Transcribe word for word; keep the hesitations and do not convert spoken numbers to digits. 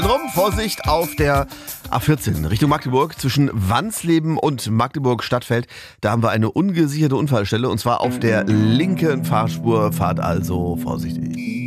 Drum, Vorsicht auf der A vierzehn Richtung Magdeburg zwischen Wansleben und Magdeburg Stadtfeld. Da haben wir eine ungesicherte Unfallstelle und zwar auf der linken Fahrspur. Fahrt also vorsichtig.